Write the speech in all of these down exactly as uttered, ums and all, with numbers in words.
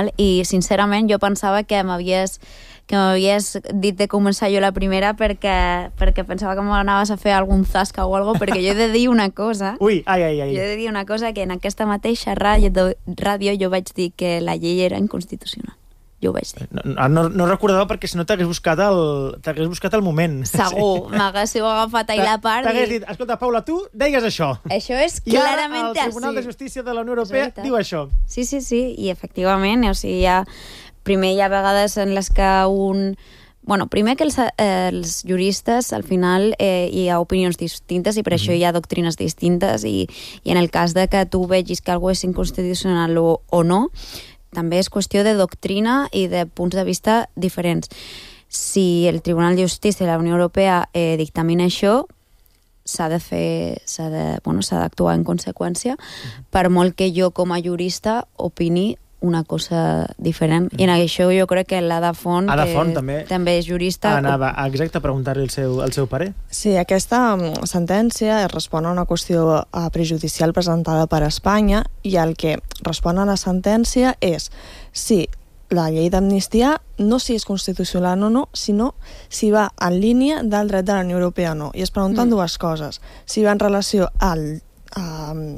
Tribunal i, sincerament, jo pensava que m'havies que m'havies dit de començar jo la primera perquè, perquè pensava que m'anaves a fer algun zasca o alguna cosa, perquè jo he de dir una cosa. Ui, ai, ai, ai. Jo he de dir una cosa, que en aquesta mateixa ràdio, ràdio jo vaig dir que la llei era inconstitucional. Jo ho vaig dir. No, no, no recordava perquè si no t'hagués buscat el, t'hagués buscat el moment. Segur, sí. M'haguéssiu agafat ahir la part. T'hagués dit, escolta, Paula, tu deies això. Això és clarament així. I ara el Tribunal de Justícia de la Unió Europea diu això. Sí, sí, sí, i efectivament, o sigui, hi ha... Primer hi ha vegades en les que un... Bueno, primer que els, eh, els juristes, al final, eh, hi ha opinions distintes i per mm. això hi ha doctrines distintes i, i en el cas de que tu vegis que algú és inconstitucional o, o no, també és qüestió de doctrina i de punts de vista diferents. Si el Tribunal de Justícia de la Unió Europea eh, dictamina això, s'ha de fer, s'ha de, bueno, s'ha d'actuar en conseqüència, mm. per molt que jo com a jurista opini una cosa diferent. Mm. I en això jo crec que l'Ada Font, Ada que Font també, també és jurista... Anava exacte a preguntar-li el seu, el seu parer. Sí, aquesta sentència respon a una qüestió prejudicial presentada per Espanya i el que respon a la sentència és si la llei d'amnistia no si és constitucional o no, sinó si va en línia del dret de la Unió Europea o no. I es pregunten mm. dues coses. Si va en relació al Uh,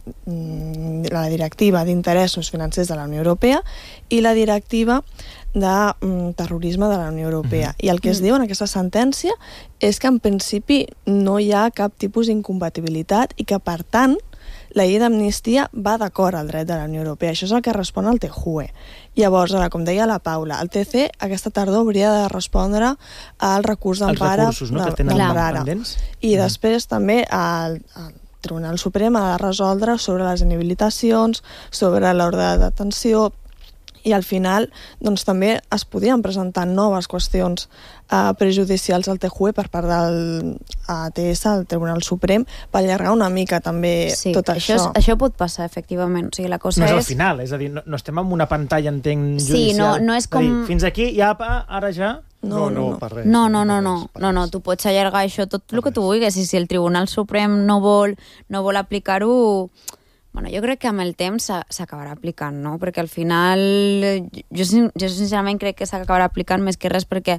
la directiva d'interessos financers de la Unió Europea i la directiva de um, terrorisme de la Unió Europea. Mm. I el que es diu en aquesta sentència és que en principi no hi ha cap tipus d'incompatibilitat i que, per tant, la llei d'amnistia va d'acord al dret de la Unió Europea. Això és el que respon al T J U E. Llavors, ara, com deia la Paula, el T C aquesta tardor hauria de respondre al recurs d'empara Els recursos, no?, que tenen pendents. I mm. després també al... al Tribunal Suprem ha de resoldre sobre les inhabilitacions, sobre l'ordre de detenció i al final doncs, també es podien presentar noves qüestions eh, prejudicials al T J U E per part del A T S, el Tribunal Suprem, per allargar una mica també sí, tot això. això. Això pot passar, efectivament. O sigui, la cosa no és, és al final, és a dir, no, no estem en una pantalla, entenc, judicial. Sí, no, no és com... És dir, fins aquí, ja, ara ja... No, no, no. Per res. No, no, no, no, no, no, tu pots allargar això tot el que tu vulguis i si el Tribunal Suprem no vol, no vol aplicar-ho, bueno, jo crec que amb el temps s'acabarà aplicant, no? Perquè al final jo, jo sincerament crec que s'acabarà aplicant més que res perquè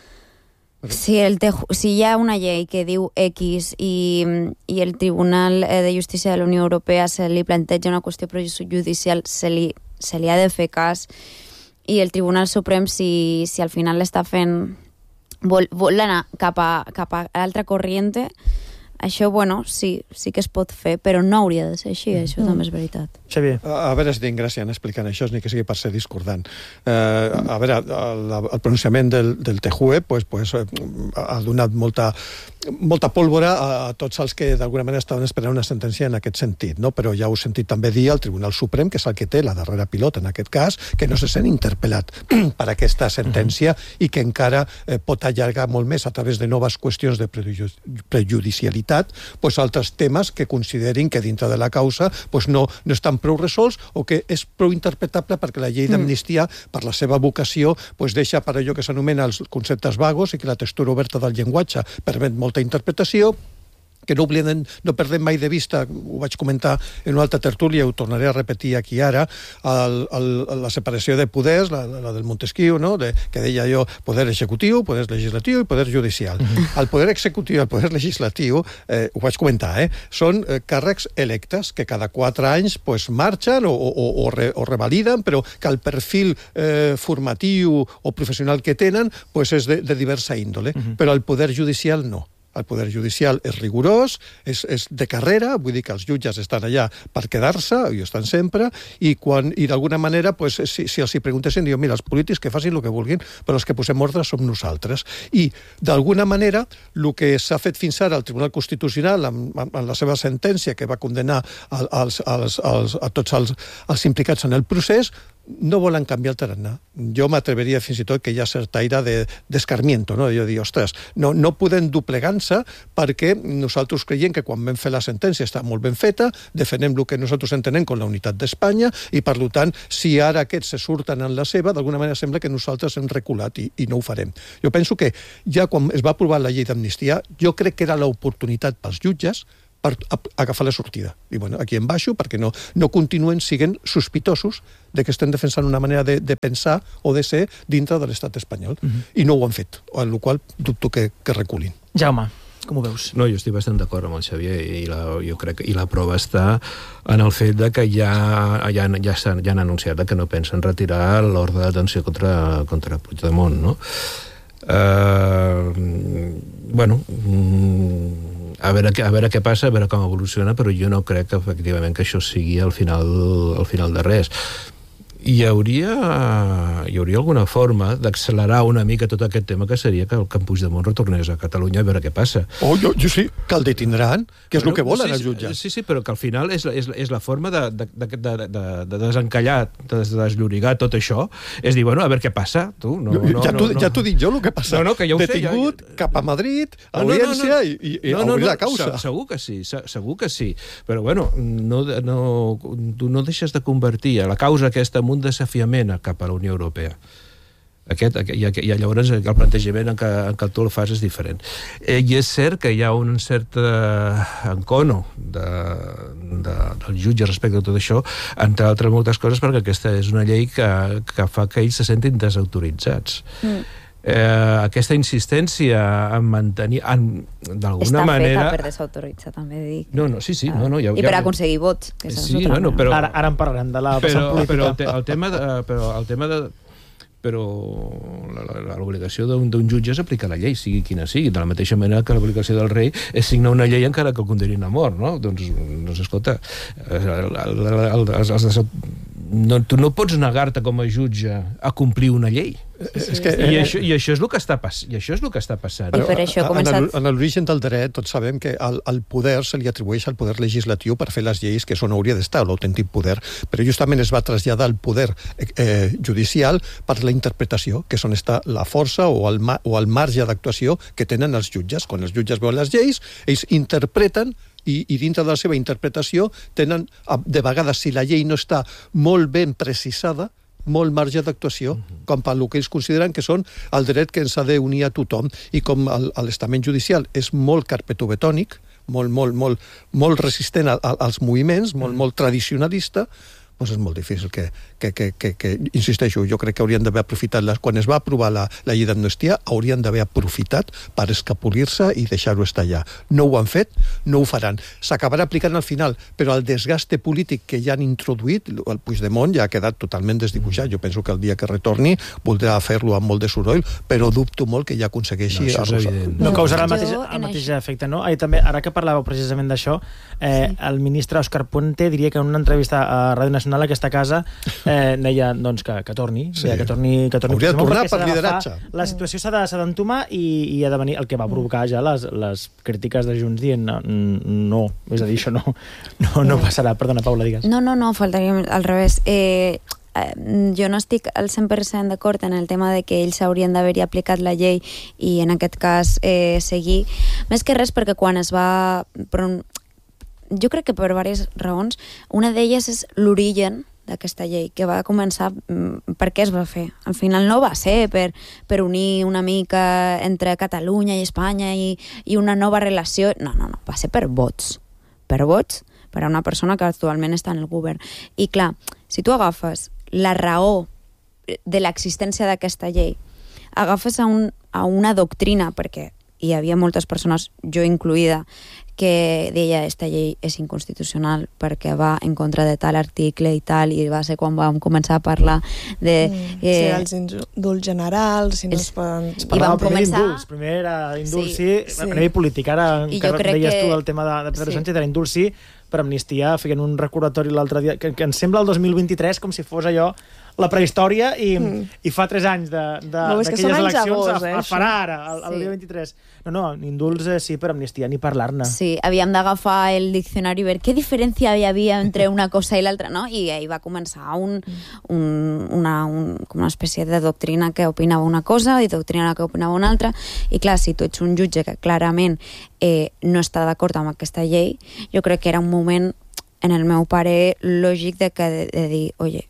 si, el te, si hi ha una llei que diu X i, i el Tribunal de Justícia de la Unió Europea se li planteja una qüestió prejudicial, se li, se li ha de fer cas. I el Tribunal Suprem, si, si al final l'està fent, vol, vol anar cap a, cap a l'altra corriente, això, bueno, sí, sí que es pot fer, però no hauria de ser així, mm. això també és veritat. Xavier. A, a veure si tinc gràcia en explicant això, ni que sigui per ser discordant. Eh, a veure, el, el pronunciament del, del T J U E pues, pues, ha donat molta, molta pólvora a, a tots els que d'alguna manera estaven esperant una sentència en aquest sentit, no? Però ja ho he sentit també dir al Tribunal Suprem, que és el que té la darrera pilota en aquest cas, que no se sent interpel·lat per aquesta sentència uh-huh. i que encara eh, pot allargar molt més a través de noves qüestions de prejudicialitat pues, altres temes que considerin que dintre de la causa pues, no, no estan prou resolts o que és prou interpretable perquè la llei d'amnistia, mm. per la seva vocació, pues, deixa per allò que s'anomena els conceptes vagos i que la textura oberta del llenguatge permet molta interpretació, que no oblidem, no perdem mai de vista, ho vaig comentar en una altra tertúlia, ho tornaré a repetir aquí ara, el, el, la separació de poders, la, la del Montesquieu, no? de, que deia jo, poder executiu, poder legislatiu i poder judicial. Mm-hmm. El poder executiu i el poder legislatiu, eh, ho vaig comentar, eh, són eh, càrrecs electes que cada quatre anys pues, marxen o, o, o, re, o revaliden, però que el perfil eh, formatiu o professional que tenen pues, és de, de diversa índole, mm-hmm. però el poder judicial no. El poder judicial és rigorós, és, és de carrera, vull dir que els jutges estan allà per quedar-se, i estan sempre, i, quan, i d'alguna manera, pues, si, si els hi preguntessin, diuen, mira, els polítics que facin el que vulguin, però els que posem ordre som nosaltres. I, d'alguna manera, el que s'ha fet fins ara al Tribunal Constitucional, amb, amb la seva sentència, que va condenar als, als, als, a tots els, els implicats en el procés, no volen canviar el tarannà. Jo m'atreveria fins i tot que hi ha cert aire d'escarmiento, no? Jo dic, ostres, no, no podem doblegar-se perquè nosaltres creiem que quan vam fer la sentència està molt ben feta, defenem el que nosaltres entenem com la unitat d'Espanya i, per tant, si ara aquests se surten en la seva, d'alguna manera sembla que nosaltres hem reculat i, i no ho farem. Jo penso que ja quan es va aprovar la llei d'amnistia, jo crec que era l'oportunitat pels jutges per agafar la sortida. I bueno, aquí em baixo perquè no, no continuen siguent sospitosos de que estem defensant una manera de, de pensar o de ser dintre de l'estat espanyol. Uh-huh. I no ho han fet, en la qual dubto que, que reculin. Jaume, com ho veus? No, jo estic bastant d'acord amb el Xavier i la, jo crec que, i la prova està en el fet de que ja, ja, ja, s'han, ja han anunciat que no pensen retirar l'ordre d'atenció contra, contra Puigdemont, no? Uh, bueno, a veure, a veure què passa, a veure com evoluciona, però jo no crec que efectivament que això sigui al final, al final de res. Hi hauria, hi hauria alguna forma d'accelerar una mica tot aquest tema, que seria que el que en Puigdemont retornés a Catalunya a veure què passa. Oh, jo, jo sí, que el detindran, que és bueno, el que volen sí, els jutges. Sí, sí, però que al final és, és, és la forma de, de, de, de, de, de desencallar, de desllorigar tot això, és dir, bueno, a veure què passa, tu. No, no, ja t'ho no, no. ja t'ho dic jo, el que passa. No, no, que ja ho Detingut, sé, ja... cap a Madrid, no, no, audiència no, no. i, i no, no, obrir no, la causa. Segur que sí, segur que sí. Però, bueno, no, no, tu no deixes de convertir a la causa aquesta en un desafiament cap a la Unió Europea. Aquest, i, i llavors el plantejament en què, en què tu el fas és diferent. Eh, I és cert que hi ha un cert eh, encono de, de, del jutge respecte a tot això, entre altres moltes coses, perquè aquesta és una llei que, que fa que ells se sentin desautoritzats. Mm. Eh, aquesta insistència en mantenir d'alguna manera... Està feta per desautoritzar, també dic. No, no, sí, sí. No, no, ja, I per ja... aconseguir vots. Que sí, bueno, però... Ara, ara en parlarem de la però, política. Però el, te, el tema de... Però el tema de però l'obligació d'un jutge és aplicar la llei, sigui quina sigui, de la mateixa manera que l'obligació del rei és signar una llei encara que el condemnin a mort, no? Doncs, doncs escolta, els, els, els, no, tu no pots negar-te com a jutge a complir una llei. Sí, és que, I, eh, això, i, això és el que està pass- I això és el que està passant. I per això ha començat... En l'origen del dret tots sabem que al, al poder se li atribueix al poder legislatiu per fer les lleis que són hauria d'estar, l'autèntic poder, però justament es va traslladar al poder eh, judicial per la interpretació, que és on està la força o el, ma- o el marge d'actuació que tenen els jutges. Quan els jutges veuen les lleis, ells interpreten i, i dintre de la seva interpretació tenen, de vegades, si la llei no està molt ben precisada, molt marge d'actuació, uh-huh. com per el que ells consideren que són el dret que ens ha d'unir a tothom. I com el, l'estament judicial és molt carpetobetònic, molt, molt, molt, molt resistent a, a, als moviments, molt, molt tradicionalista, doncs és molt difícil que, que, que, que, que insisteixo, jo crec que haurien d'haver aprofitat, la, quan es va aprovar la, la llei d'amnistia, haurien d'haver aprofitat per escapolir-se i deixar-ho estar allà. No ho han fet, no ho faran. S'acabarà aplicant al final, però el desgaste polític que ja han introduït, el Puigdemont ja ha quedat totalment desdibuixat. Jo penso que el dia que retorni voldrà fer-lo amb molt de soroll, però dubto molt que ja aconsegueixi... No, això és evident. No causarà el mateix, el mateix efecte, no? I també, ara que parlàveu precisament d'això, eh, sí. el ministre Òscar Puente diria que en una entrevista a Ràdio Nacional a aquesta casa eh, deia doncs, que, que torni, sí. deia que torni, que torni hauria de tornar per lideratge. La situació s'ha de, s'ha d'entomar i, i ha de venir el que va provocar ja les, les crítiques de Junts dient no, no, és a dir, això no, no, no passarà. Perdona, Paula, digues. No, no, no, faltaria al revés. Eh, eh, jo no estic al cent per cent d'acord en el tema de que ells haurien d'haver-hi aplicat la llei i en aquest cas eh, seguir. Més que res perquè quan es va... Però, jo crec que per diverses raons. Una d'elles és l'origen d'aquesta llei, que va començar per què es va fer. Al final no va ser per, per unir una mica entre Catalunya i Espanya i, i una nova relació. No, no, no, va ser per vots. Per vots, per a una persona que actualment està en el govern. I clar, si tu agafes la raó de l'existència d'aquesta llei, agafes a, un, a una doctrina, perquè hi havia moltes persones, jo incluïda, que deia esta llei és inconstitucional perquè va en contra de tal article i tal, i va ser quan vam començar a parlar de... Mm, eh, sí, els indults generals, si no es poden... Es parlava primer començar... indults, primer era indults sí, sí, sí. primer polític, ara que deies que... tu el tema de, de Pedro sí. Sánchez, era indults sí, per amnistia, feien un recordatori l'altre dia, que, que ens sembla el dos mil vint-i-tres com si fos allò la prehistòria i, mm. i fa tres anys d'aquelles eleccions agós, eh, a, a farà ara, el, el sí. dia vint-i-tres. No, no, indults eh, sí, per amnistia, ni parlar-ne. Sí, havíem d'agafar el diccionari i veure què diferència hi havia entre una cosa i l'altra, no? I ahí va començar un, un, una, un, com una espècie de doctrina que opinava una cosa i doctrina que opinava una altra. I clar, si tu ets un jutge que clarament eh, no està d'acord amb aquesta llei, jo crec que era un moment, en el meu pare, lògic de, que, de, de dir, oye,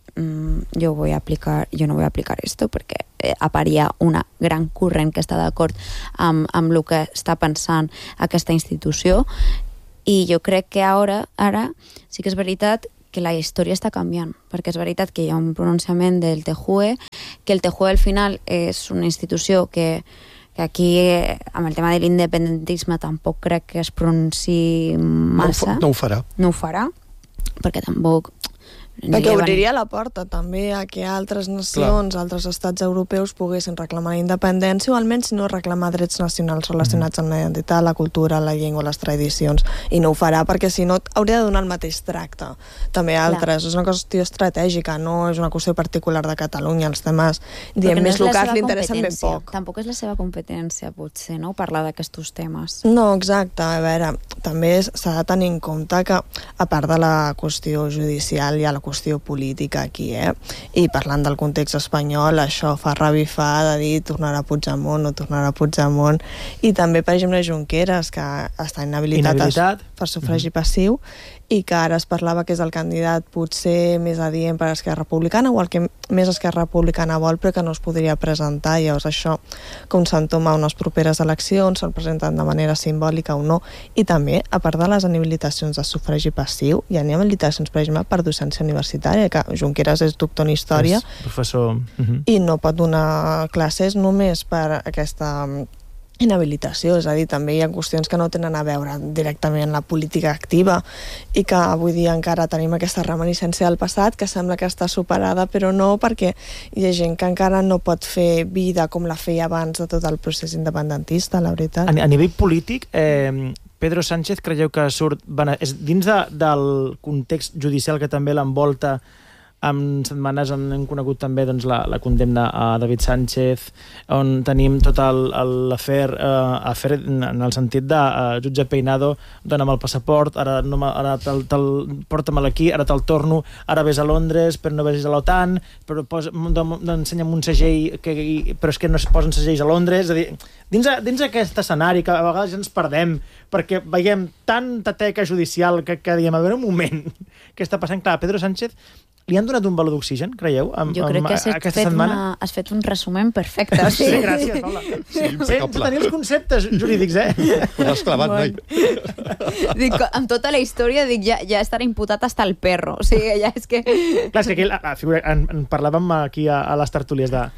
yo voy a aplicar, yo no voy a aplicar esto perquè eh, aparia una gran corrent que està d'acord amb, amb el que està pensant aquesta institució I jo crec que ara, ara sí que és veritat que la història està canviant, perquè és veritat que hi ha un pronunciament del T J U E, que el T J U E al final és una institució que, que aquí, amb el tema de l'independentisme, tampoc crec que es pronunciï massa. No ho, no ho farà. No ho farà, perquè tampoc... Perquè obriria la porta també a que altres nacions, Clar. altres estats europeus poguessin reclamar la independència o almenys no reclamar drets nacionals relacionats mm. amb la identitat, la cultura, la llengua, les tradicions. I no ho farà perquè si no hauria de donar el mateix tracte també a altres. Clar. És una qüestió estratègica, no és una qüestió particular de Catalunya. Els temes diem, més no locals li interessen ben poc. Tampoc és la seva competència, potser, no? Parlar d'aquests temes. No, exacte. A veure, també s'ha de tenir en compte que a part de la qüestió judicial hi ha la qüestió política aquí, eh? I parlant del context espanyol, això fa revifar de dir tornarà Puigdemont o tornarà Puigdemont. I també, per exemple, Junqueras, que està inhabilitat, inhabilitat. per sufragi mm. passiu, i que ara es parlava que és el candidat potser més adient per a Esquerra Republicana o el que més Esquerra Republicana vol, però que no es podria presentar. Llavors això, com s'entoma a unes properes eleccions, se'l presenten de manera simbòlica o no. I també, a part de les inhabilitacions de sufragi passiu, hi ha inhabilitacions, per exemple, per docència universitària, que Junqueras és doctor en història, és professor. Uh-huh. I no pot donar classes només per aquesta inhabilitació, és a dir, també hi ha qüestions que no tenen a veure directament amb la política activa i que avui dia encara tenim aquesta reminiscència del passat que sembla que està superada, però no, perquè hi ha gent que encara no pot fer vida com la feia abans de tot el procés independentista, la veritat. A, a nivell polític, eh, Pedro Sánchez creieu que surt... És dins de, del context judicial que també l'envolta, en setmanes on hem conegut també doncs, la, la condemna a David Sánchez, on tenim tot l'afer uh, afer en el sentit de uh, jutge Peinado, dona'm el passaport, ara, no, ara te'l, te'l, porta-me'l aquí, ara te'l torno, ara ves a Londres, però no vegis a l'OTAN, però ensenya'm un segell, que, però és que no es posen segells a Londres. És a dir, dins, dins aquest escenari que a vegades ens perdem, perquè veiem tanta teca judicial que, que diem, a veure un moment, què està passant? Clar, Pedro Sánchez li han donat un baló d'oxigen, creieu? Amb, jo crec que has fet, una, has fet un resumen perfecte. Sí, sí gràcies, Paula. Sí, Sense tenir els conceptes jurídics, eh? No l'has clavat mai. Dic, amb tota la història, dic, ja, ja estarà imputat hasta el perro. O sigui, ja és que... Clar, és que aquí la, la figura, en, en parlàvem aquí a, a les tertúlies de...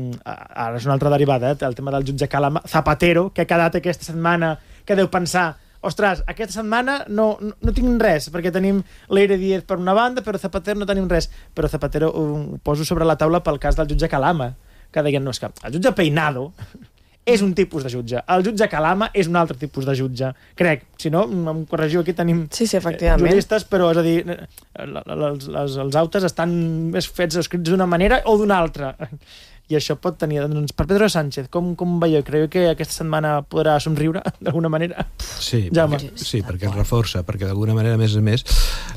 Ara és una altra derivada, eh? El tema del jutge Calama, Zapatero, que ha quedat aquesta setmana, que deu pensar... Ostres, aquesta setmana no, no, no tinc res, perquè tenim Leire Díez per una banda, però Zapatero no tenim res. Però Zapatero ho poso sobre la taula pel cas del jutge Calama, que deien, no, és que el jutge Peinado és un tipus de jutge, el jutge Calama és un altre tipus de jutge, crec. Si no, em corregiu, aquí tenim sí, sí, efectivament. juristes, però és a dir, els, els, els autes estan fets escrits d'una manera o d'una altra. I això pot tenir... Doncs, per Pedro Sánchez, com, com veieu? Creieu que aquesta setmana podrà somriure d'alguna manera? Sí, perquè, sí, perquè es reforça, perquè d'alguna manera, a més a més,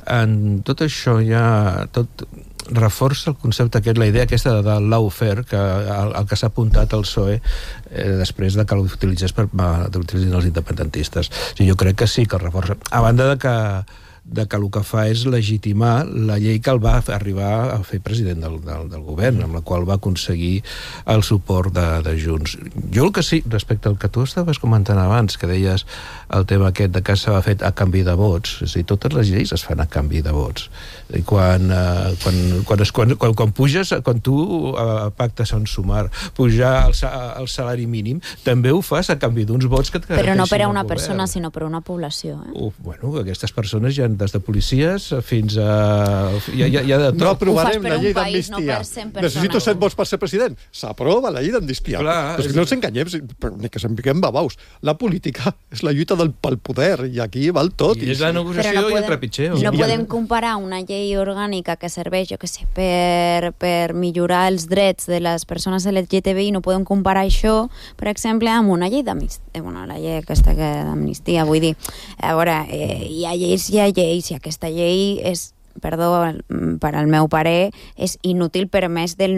en tot això ja... Tot reforça el concepte aquest, la idea aquesta de lawfare, que el, el que s'ha apuntat al P S O E eh, després de que l'utilitzés per l'utilitzin els independentistes. O sigui, jo crec que sí que el reforça. A banda de que de que el que fa és legitimar la llei que el va arribar a fer president del, del, del govern, amb la qual va aconseguir el suport de, de Junts. Jo el que sí, respecte al que tu estaves comentant abans, que deies el tema aquest de que s'ha fet a canvi de vots, és a dir, totes les lleis es fan a canvi de vots. I quan, eh, quan, quan, es, quan, quan, quan puges, quan tu eh, pactes en sumar, pujar el, el salari mínim, també ho fas a canvi d'uns vots que et garanteixin. Però no per a una persona, sinó per a una població. Eh? Uf, bueno, aquestes persones ja des de policies fins a... Ja, ja, ja de tot. No aprovarem la llei d'amnistia. No necessito set vots per ser president. S'aprova la llei d'amnistia. Però és que no ens enganyem, ni que se'n piquem babaus. La política és la lluita del, pel poder, i aquí val tot. I és la negociació no podem, i el trepitxeo. No podem comparar una llei orgànica que serveix, jo què sé, per, per millorar els drets de les persones L G T B I, no podem comparar això, per exemple, amb una llei d'amnistia, bueno, la llei aquesta d'amnistia, vull dir, a veure, eh, hi ha lleis, hi ha lleis, i aquesta llei és, perdó, per al meu parer, és inútil per més del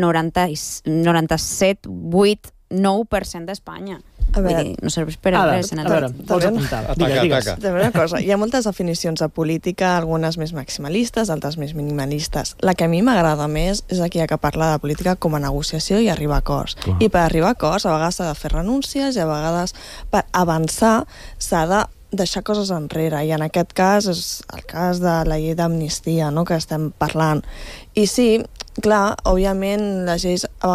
noranta-set, vuit, nou per cent d'Espanya. A veure, dir, no serveix per a res. A veure, vols apuntar? Ataca, ataca. Una cosa, hi ha moltes definicions de política, algunes més maximalistes, altres més minimalistes. La que a mi m'agrada més és aquella que parla de política com a negociació i arribar a acords. Clar. I per arribar a acords a vegades s'ha de fer renúncies i a vegades per avançar s'ha de deixar coses enrere, i en aquest cas és el cas de la llei d'amnistia, no?, que estem parlant. I sí, clar, òbviament les lleis a